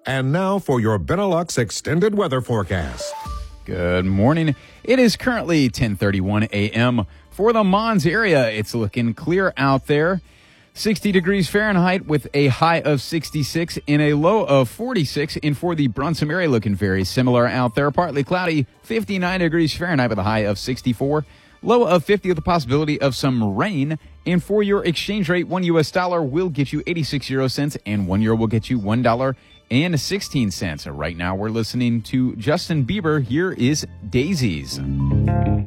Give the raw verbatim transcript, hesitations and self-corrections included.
And now for your Benelux extended weather forecast. Good morning. It is currently ten thirty-one a.m. For the Mons area, it's looking clear out there. sixty degrees Fahrenheit with a high of sixty-six and a low of forty-six. And for the Brunson area, looking very similar out there. Partly cloudy, fifty-nine degrees Fahrenheit with a high of sixty-four. Low of fifty with the possibility of some rain. And for your exchange rate, one U S dollar will get you eighty-six euro cents and one euro will get you one dollar and sixteen cents. Right now we're listening to Justin Bieber. Here is Daisies.